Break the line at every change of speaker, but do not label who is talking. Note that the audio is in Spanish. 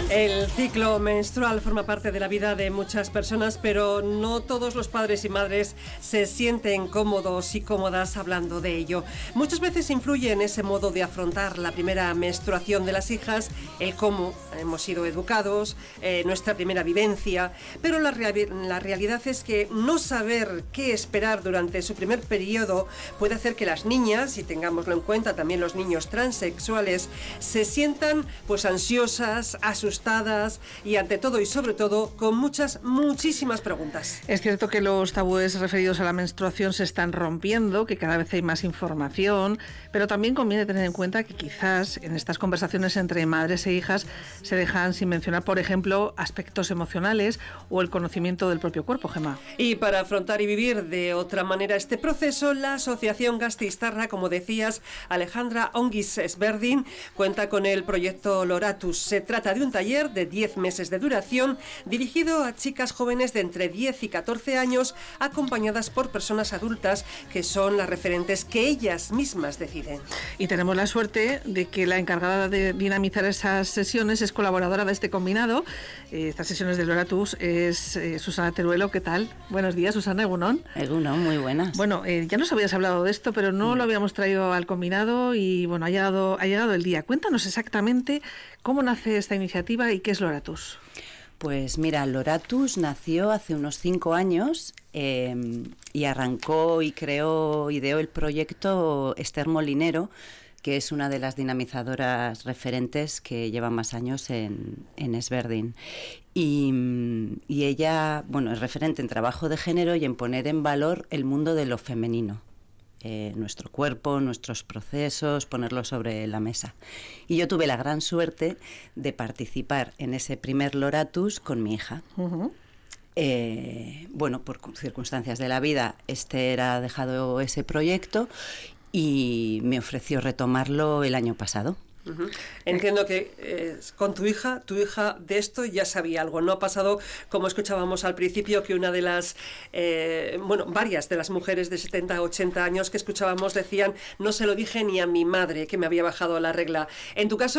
El ciclo menstrual forma parte de la vida de muchas personas, pero no todos los padres y madres se sienten cómodos y cómodas hablando de ello. Muchas veces influye en ese modo de afrontar la primera menstruación de las hijas, el cómo hemos sido educados, nuestra primera vivencia, pero la realidad es que no saber qué esperar durante su primer periodo puede hacer que las niñas, y tengámoslo en cuenta también los niños transexuales, se sientan pues ansiosas, asustadas y ante todo y sobre todo con muchísimas preguntas.
Es cierto que los tabúes referidos a la menstruación se están rompiendo, que cada vez hay más información, pero también conviene tener en cuenta que quizás en estas conversaciones entre madres e hijas se dejan sin mencionar, por ejemplo, aspectos emocionales o el conocimiento del propio cuerpo, Gemma.
Y para afrontar y vivir de otra manera este proceso, la Asociación Gasteiztarra, como decías, Alejandra Onguis-Esberdin, cuenta con el proyecto Loratus. Se trata de un taller de 10 meses de duración dirigido a chicas jóvenes de entre 10 y 14 años acompañadas por personas adultas que son las referentes que ellas mismas deciden.
Y tenemos la suerte de que la encargada de dinamizar esas sesiones es colaboradora de este combinado. Estas sesiones de Loratus es Susana Teruelo. ¿Qué tal? Buenos días, Susana. Egunon.
Egunon, muy buenas.
Bueno, ya nos habías hablado de esto, pero no lo habíamos traído al combinado y bueno, ha llegado el día. Cuéntanos exactamente cómo nace esta iniciativa y qué es Loratus.
Pues mira, Loratus nació hace unos 5 años y arrancó y ideó el proyecto Esther Molinero, que es una de las dinamizadoras referentes que lleva más años en Esberdin. Y ella, bueno, es referente en trabajo de género y en poner en valor el mundo de lo femenino. Nuestro cuerpo, nuestros procesos, ponerlos sobre la mesa. Y yo tuve la gran suerte de participar en ese primer Loratus con mi hija. Uh-huh. Bueno, por circunstancias de la vida, Esther ha dejado ese proyecto y me ofreció retomarlo el año pasado.
Uh-huh. Entiendo que con tu hija de esto ya sabía algo. No ha pasado, como escuchábamos al principio, que una de las, varias de las mujeres de 70, 80 años que escuchábamos decían: no se lo dije ni a mi madre que me había bajado la regla. En tu caso,